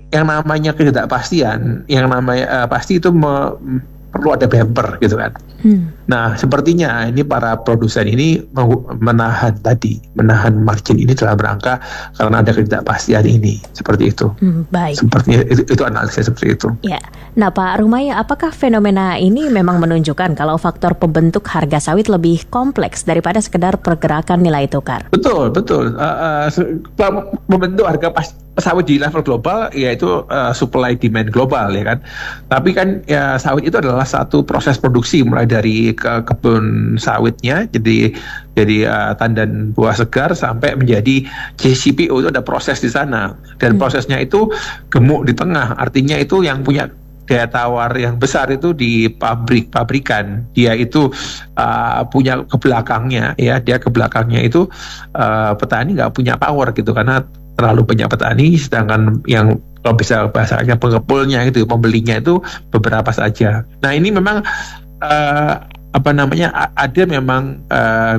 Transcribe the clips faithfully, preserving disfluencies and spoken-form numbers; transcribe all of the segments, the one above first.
yang namanya ketidakpastian, yang namanya uh, pasti itu me, perlu ada bumper gitu kan. Hmm. Nah, sepertinya ini para produsen ini menahan tadi, menahan margin ini dalam rangka karena ada ketidakpastian ini, seperti itu. Hmm, baik. Sepertinya itu, itu analisis seperti itu. Ya. Nah, Pak Rumaya, apakah fenomena ini memang menunjukkan kalau faktor pembentuk harga sawit lebih kompleks daripada sekedar pergerakan nilai tukar? Betul, betul. Uh, uh, membentuk harga pas sawit di level global yaitu uh, supply demand global ya kan. Tapi kan ya, sawit itu adalah satu proses produksi mulai dari ke kebun sawitnya jadi jadi uh, tandan buah segar sampai menjadi C P O, itu ada proses di sana dan hmm. prosesnya itu gemuk di tengah, artinya itu yang punya daya tawar yang besar itu di pabrik-pabrikan. Dia itu uh, punya ke belakangnya ya, dia ke belakangnya itu uh, petani nggak punya power gitu karena terlalu banyak petani, sedangkan yang kalau bisa bahasanya pengepulnya itu, pembelinya itu beberapa saja. Nah ini memang uh, apa namanya ada memang uh,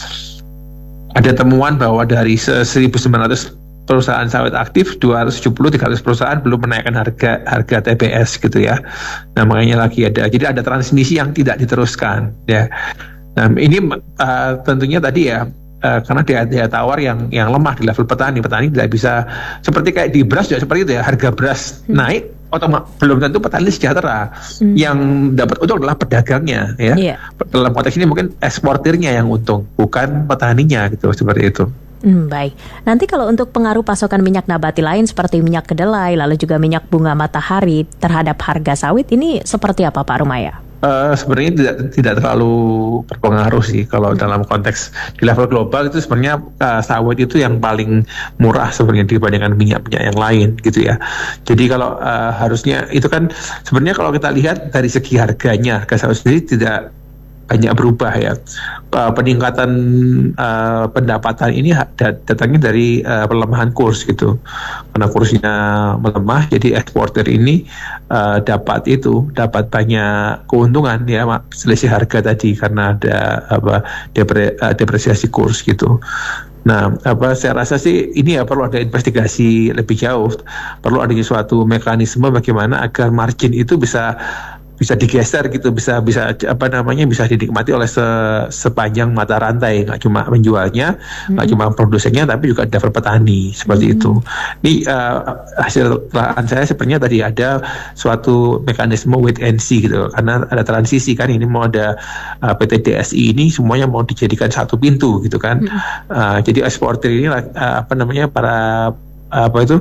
ada temuan bahwa dari seribu sembilan ratus perusahaan sawit aktif, dua ratus tujuh puluh sampai tiga ratus perusahaan belum menaikkan harga harga T B S gitu ya. Nah makanya lagi ada, jadi ada transmisi yang tidak diteruskan ya. Nah ini uh, tentunya tadi ya, Uh, karena daya, daya tawar yang yang lemah di level petani, petani tidak bisa seperti kayak di beras juga seperti itu ya, harga beras hmm. naik otomatis belum tentu petani sejahtera, hmm. yang dapat untung adalah pedagangnya ya, yeah. Dalam konteks ini mungkin eksportirnya yang untung, bukan petaninya gitu, seperti itu. Hmm, baik. Nanti kalau untuk pengaruh pasokan minyak nabati lain seperti minyak kedelai, lalu juga minyak bunga matahari terhadap harga sawit ini seperti apa Pak Rumaya? Uh, sebenarnya tidak tidak terlalu berpengaruh sih kalau hmm. dalam konteks di level global itu sebenarnya uh, sawit itu yang paling murah sebenarnya dibandingkan minyak-minyak yang lain gitu ya. Jadi kalau uh, harusnya itu kan sebenarnya kalau kita lihat dari segi harganya, harga sawit sendiri tidak banyak berubah ya. Uh, peningkatan uh, pendapatan ini dat- datangnya dari uh, pelemahan kurs gitu. Karena kursnya melemah, jadi eksportir ini uh, dapat itu, dapat banyak keuntungan ya, selisih harga tadi karena ada apa depre- uh, depresiasi kurs gitu. Nah, apa saya rasa sih ini ya perlu ada investigasi lebih jauh, perlu ada suatu mekanisme bagaimana agar margin itu bisa bisa digeser gitu, bisa bisa apa namanya bisa dinikmati oleh se, sepanjang mata rantai, nggak cuma penjualnya, nggak hmm. cuma produsennya, tapi juga level petani seperti hmm. itu. Ini uh, hasil telahan saya sebenarnya tadi ada suatu mekanisme wait and see gitu, karena ada transisi kan, ini mau ada uh, P T D S I ini semuanya mau dijadikan satu pintu gitu kan. Hmm. Uh, jadi eksportir ini uh, apa namanya para uh, apa itu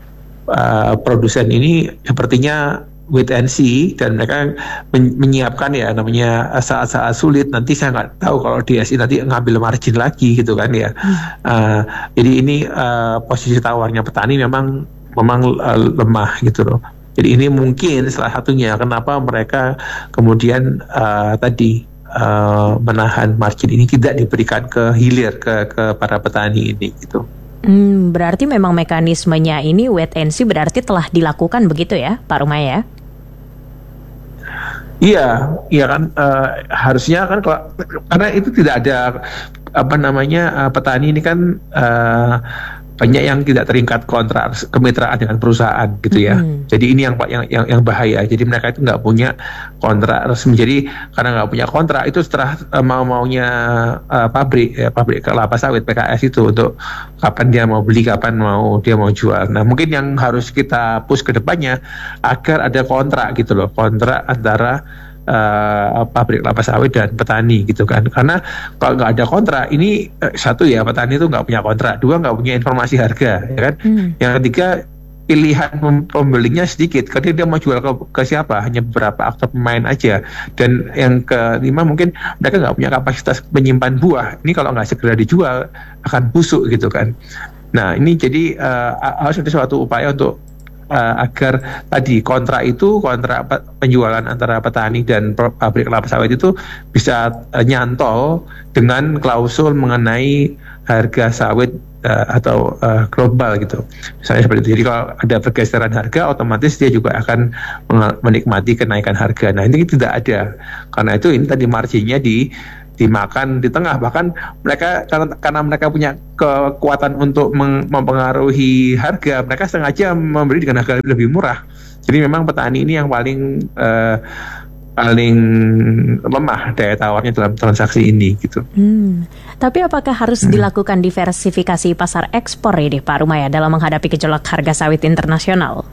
uh, produsen ini sepertinya wait and see, dan mereka men- menyiapkan ya namanya saat-saat sulit. Nanti saya nggak tahu kalau D S I nanti ngambil margin lagi gitu kan ya. Hmm. Uh, jadi ini uh, posisi tawarnya petani memang memang uh, lemah gitu loh. Jadi ini mungkin salah satunya kenapa mereka kemudian uh, tadi uh, menahan margin ini tidak diberikan ke hilir ke ke para petani ini gitu. Hmm, berarti memang mekanismenya ini wait and see berarti telah dilakukan begitu ya, Pak Rumaya? Iya, iya kan uh, harusnya kan kalau karena itu tidak ada apa namanya uh, petani ini kan uh, banyak yang tidak terikat kontrak kemitraan dengan perusahaan gitu ya. Hmm. Jadi ini yang yang yang, yang bahaya. Jadi mereka itu nggak punya kontrak resmi. Jadi karena nggak punya kontrak itu setelah uh, mau maunya uh, pabrik ya, pabrik kelapa sawit P K S itu untuk kapan dia mau beli, kapan mau dia mau jual. Nah mungkin yang harus kita push ke depannya agar ada kontrak gitu loh, kontrak antara Uh, pabrik kelapa sawit dan petani gitu kan, karena kalau nggak ada kontrak ini eh, satu ya petani itu nggak punya kontrak, dua nggak punya informasi harga ya kan, hmm. yang ketiga pilihan pembelinya sedikit karena dia mau jual ke, ke siapa, hanya beberapa aktor pemain aja, dan yang kelima mungkin mereka nggak punya kapasitas menyimpan buah, ini kalau nggak segera dijual akan busuk gitu kan. Nah ini jadi uh, harus ada suatu upaya untuk Uh, agar tadi kontrak itu kontrak penjualan antara petani dan pabrik kelapa sawit itu bisa uh, nyantol dengan klausul mengenai harga sawit uh, atau uh, global gitu. Misalnya seperti itu. Jadi kalau ada pergeseran harga, otomatis dia juga akan menikmati kenaikan harga. Nah ini tidak ada. Karena itu ini tadi marginnya di dimakan di tengah, bahkan mereka karena, karena mereka punya kekuatan untuk meng, mempengaruhi harga, mereka sengaja memberi dengan harga lebih murah. Jadi memang petani ini yang paling uh, paling lemah daya tawarnya dalam transaksi ini gitu. Hmm. Tapi apakah harus hmm. dilakukan diversifikasi pasar ekspor ini Pak Rumaya dalam menghadapi gejolak harga sawit internasional?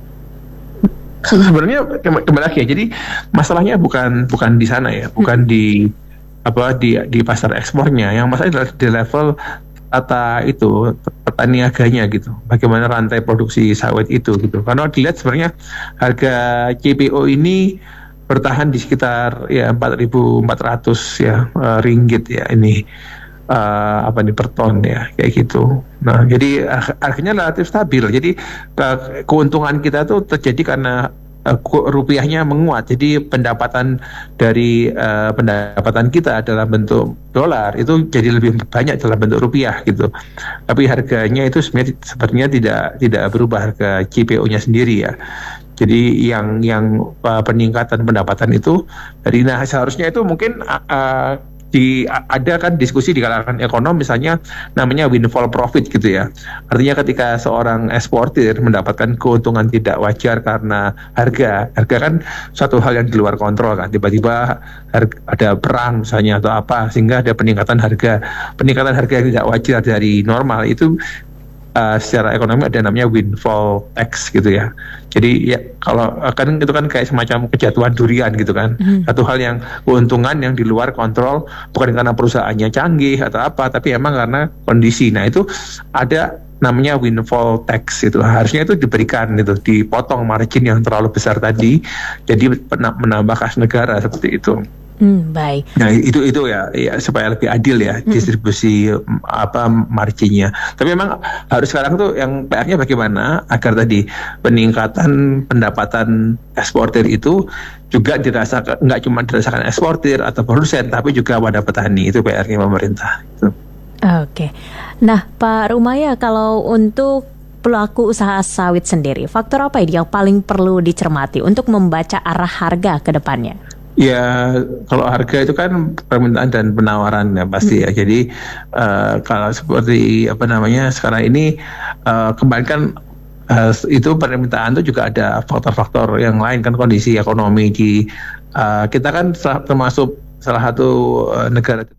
Sebenarnya kembali lagi ya, jadi masalahnya bukan bukan di sana ya, bukan hmm. di apa di di pasar ekspornya. Yang masalah adalah di level tata itu petani niaganya gitu. Bagaimana rantai produksi sawit itu gitu. Karena dilihat sebenarnya harga C P O ini bertahan di sekitar ya empat ribu empat ratus ya uh, ringgit ya ini uh, apa nih per ton ya kayak gitu. Nah, jadi harganya relatif stabil. Jadi uh, keuntungan kita tuh terjadi karena uh, rupiahnya menguat. Jadi pendapatan dari uh, pendapatan kita dalam bentuk dolar itu jadi lebih banyak dalam bentuk rupiah gitu. Tapi harganya itu sebenarnya sepertinya tidak tidak berubah, harga C P O-nya sendiri ya. Jadi yang yang uh, peningkatan pendapatan itu dari nah seharusnya itu mungkin uh, di ada kan diskusi di kalangan ekonom misalnya namanya windfall profit gitu ya. Artinya ketika seorang eksportir mendapatkan keuntungan tidak wajar karena harga, harga kan suatu hal yang di luar kontrol kan. Tiba-tiba harga, ada perang misalnya atau apa sehingga ada peningkatan harga. Peningkatan harga yang tidak wajar dari normal itu Uh, secara ekonomi ada namanya windfall tax gitu ya. Jadi ya kalau kan itu kan kayak semacam kejatuhan durian gitu kan. Hmm. Satu hal yang keuntungan yang di luar kontrol bukan karena perusahaannya canggih atau apa, tapi emang karena kondisi. Nah itu ada namanya windfall tax itu. Harusnya itu diberikan itu, dipotong margin yang terlalu besar tadi, jadi menambah kas negara seperti itu. Hmm, baik. Nah itu itu ya, ya supaya lebih adil ya hmm. distribusi apa marginnya. Tapi memang harus sekarang tuh yang P R-nya bagaimana agar tadi peningkatan pendapatan eksportir itu juga dirasakan, nggak cuma dirasakan eksportir atau produsen, tapi juga pada petani. Itu P R-nya pemerintah. Gitu. Oke. Nah Pak Rumaya, kalau untuk pelaku usaha sawit sendiri, faktor apa ini yang paling perlu dicermati untuk membaca arah harga ke depannya? Ya kalau harga itu kan permintaan dan penawaran ya pasti ya. Jadi uh, kalau seperti apa namanya sekarang ini uh, kemarin kan uh, itu permintaan itu juga ada faktor-faktor yang lain kan, kondisi ekonomi di uh, kita kan termasuk salah satu uh, negara